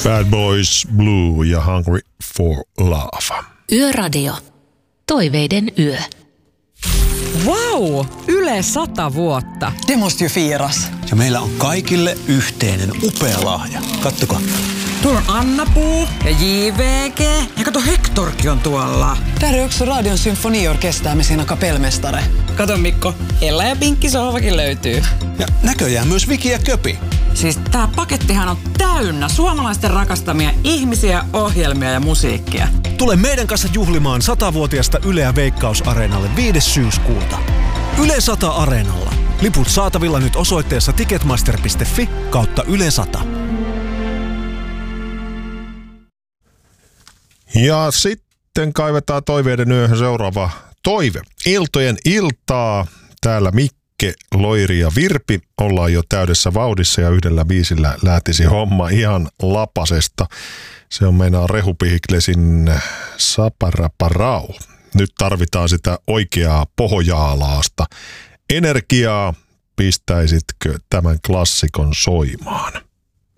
Bad Boys Blue ja Hungry for Love. Yöradio. Toiveiden yö. Vau! Yle 100 vuotta. Det måste ju firas. Ja meillä on kaikille yhteinen upea lahja. Kattokaa. Tuolla on Anna-Puu ja JVG. Ja kato, Hektorkin on tuolla. Där är också Radion symfoniorkester med sina kapellmästare. Kato Mikko, Ella ja Pinkki sohvakin löytyy. Ja näköjään myös Viki ja Köpi. Siis tää pakettihan on täynnä suomalaisten rakastamia ihmisiä, ohjelmia ja musiikkia. Tule meidän kanssa juhlimaan 100-vuotiaasta Yleä Veikkaus-areenalle 5. syyskuuta. Yle 100 Areenalla. Liput saatavilla nyt osoitteessa ticketmaster.fi/Yle 100. Ja sitten kaivetaan toiveiden yöhön seuraava toive. Iltojen iltaa. Täällä Mikke, Loiri ja Virpi. Ollaan jo täydessä vauhdissa ja yhdellä biisillä lähtisi homma ihan lapasesta. Se on meinaa Rehupihiklesin Saparaparau. Nyt tarvitaan sitä oikeaa pohjaalaasta energiaa. Pistäisitkö tämän klassikon soimaan?